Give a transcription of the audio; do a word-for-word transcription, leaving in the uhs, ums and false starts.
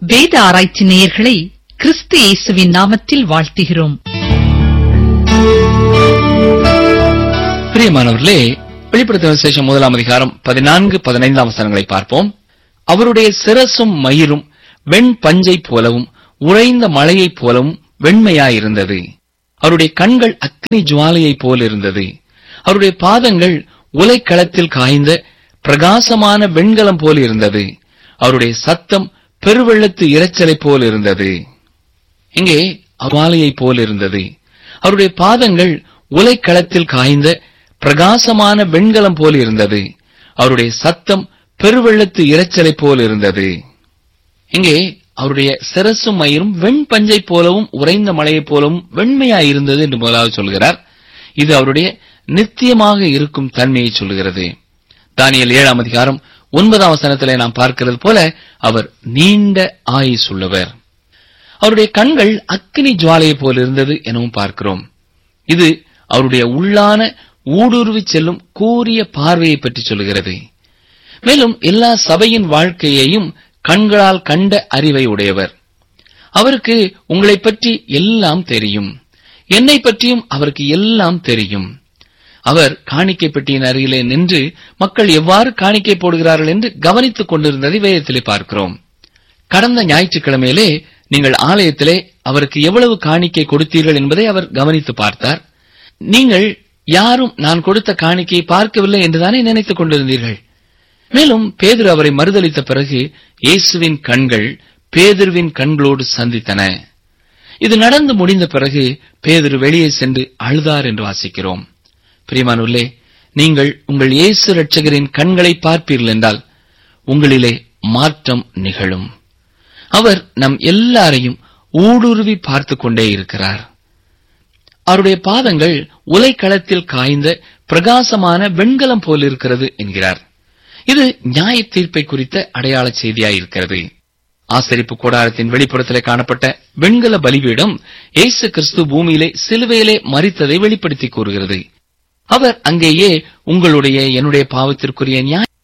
வேத ஆராய்ச்சி நேயர்களை கிறிஸ்து இயேசுவின் நாமத்தில் வாழ்த்துகிறோம். பிரியமானவர்களே, வெளிப்படுத்தின விசேஷம் முதலாம் அதிகாரம் பதினான்கு பதினைந்தாம் வசனங்களை பார்ப்போம். அவருடைய சிரசும் மயிரும் வெண் பஞ்சை போலவும் உறைந்த மலையைப் போலவும் வெண்மையாயிருந்தது. அவருடைய கண்கள் அக்னி ஜுவாலையைப் போல் இருந்தது. அவருடைய பாதங்கள் உலைக்களத்தில் காய்ந்த பிரகாசமான வெண்கலம் போல் இருந்தது. அவருடைய சத்தம் பெருவெள்ளத்து இரைச்சலைப் போல் இருந்தது. இங்கே ஜுவாலையைப் போல் இருந்தது. அவருடைய பாதங்கள் உலைக்களத்தில் காய்ந்த பிரகாசமான வெண்கலம் போல் இருந்தது. அவருடைய சத்தம் பெருவெள்ளத்து இரைச்சலைப் போல் இருந்தது. இங்கே அவருடைய சிரசும் மயிரும் வெண் பஞ்சை போலவும் உறைந்த மலையைப் போலவும் வெண்மையாயிருந்தது என்று முதலாவது சொல்கிறார். இது அவருடைய நித்தியமாக இருக்கும் தன்மையை சொல்கிறது. தானியேல் ஏழாம் அதிகாரம் ஒன்பதாம் வசனத்திலே நாம் பார்க்கிறது போல அவர் நீண்ட ஆயுஸ் உள்ளவர். அவருடைய கண்கள் அக்கினி ஜுவாலையைப் போல் இருந்தது எனவும் பார்க்கிறோம். இது அவருடைய உள்ளான ஊடுருவி செல்லும் கூரிய பார்வையை பற்றி சொல்கிறது. மேலும் எல்லா சபையின் வாழ்க்கையையும் கண்களால் கண்ட அறிவை உடையவர். அவருக்கு உங்களை பற்றி எல்லாம் தெரியும். என்னை பற்றியும் அவருக்கு எல்லாம் தெரியும். அவர் காணிக்கை பெட்டியின் அருகிலே நின்று மக்கள் எவ்வாறு காணிக்கை போடுகிறார்கள் என்று கவனித்துக் கொண்டிருந்ததை வேதத்திலே பார்க்கிறோம். கடந்த ஞாயிற்றுக்கிழமையிலே நீங்கள் ஆலயத்திலே அவருக்கு எவ்வளவு காணிக்கை கொடுத்தீர்கள் என்பதை அவர் கவனித்து பார்த்தார். நீங்கள் யாரும் நான் கொடுத்த காணிக்கையை பார்க்கவில்லை என்றுதானே நினைத்துக் கொண்டிருந்தீர்கள். மேலும் பேதுரு அவரை மறுதலித்த பிறகு இயேசுவின் கண்கள் பேதுருவின் கண்களோடு சந்தித்தன. இது நடந்து முடிந்த பிறகு பேதுரு வெளியே சென்று அழுதார் என்று வாசிக்கிறோம். பிரியமானவர்களே, நீங்கள் உங்கள் இயேசு இரட்சகரின் கண்களை பார்ப்பீர்கள் என்றால் உங்களிலே மாற்றம் நிகழும். அவர் நம் எல்லாரையும் ஊடுருவி பார்த்துக் கொண்டே இருக்கிறார். அவருடைய பாதங்கள் உலைக்களத்தில் காய்ந்த பிரகாசமான வெண்கலம் போல் இருக்கிறது என்கிறார். இது நியாய தீர்ப்பை குறித்த அடையாள செய்தியாயிருக்கிறது. ஆசரிப்பு கூடாரத்தின் வெளிப்புறத்திலே காணப்பட்ட வெண்கல பலிபீடம் இயேசு கிறிஸ்து பூமியிலே சிலுவையிலே மரித்ததை வெளிப்படுத்தி கூறுகிறது. அவர் அங்கேயே உங்களுடைய என்னுடைய பாவத்திற்குரிய நியாய